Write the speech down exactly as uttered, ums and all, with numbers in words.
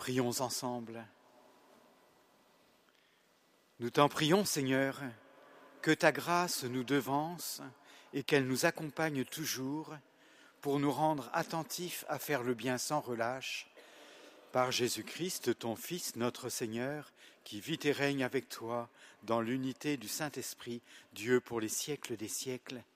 Prions ensemble. Nous t'en prions, Seigneur, que ta grâce nous devance et qu'elle nous accompagne toujours pour nous rendre attentifs à faire le bien sans relâche. Par Jésus-Christ, ton Fils, notre Seigneur, qui vit et règne avec toi dans l'unité du Saint-Esprit, Dieu pour les siècles des siècles.